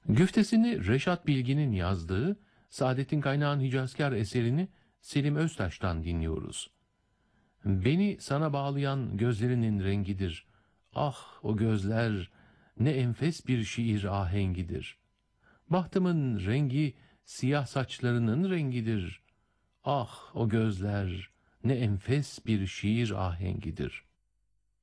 Güftesini Reşat Bilgin'in yazdığı Saadettin Kaynağ'ın Hicazkar eserini Selim Öztaş'tan dinliyoruz. Beni sana bağlayan gözlerinin rengidir. Ah o gözler ne enfes bir şiir ahengidir. Bahtımın rengi siyah saçlarının rengidir. Ah o gözler ne enfes bir şiir ahengidir.